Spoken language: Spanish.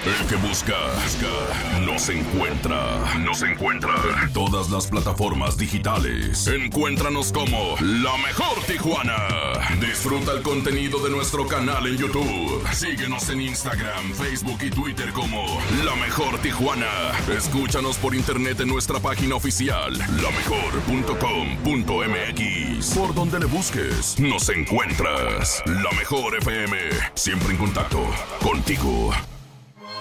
El que busca, nos encuentra. Nos encuentra en todas las plataformas digitales. Encuéntranos como La Mejor Tijuana. Disfruta el contenido de nuestro canal en YouTube. Síguenos en Instagram, Facebook y Twitter como La Mejor Tijuana. Escúchanos por internet en nuestra página oficial, lamejor.com.mx. Por donde le busques, nos encuentras. La Mejor FM, siempre en contacto contigo.